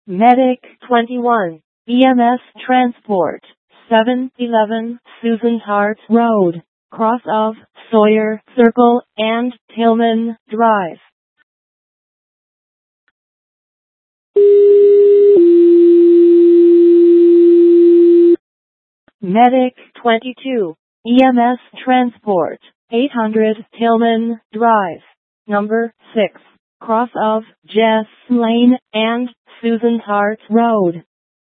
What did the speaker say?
Medic 21, EMS Transport, 711 Susan Hart Road, cross of Sawyer Circle and Tillman Drive. Medic 22, EMS Transport, 800 Tillman Drive, number 6, cross of Jess Lane and Susan Hart Road.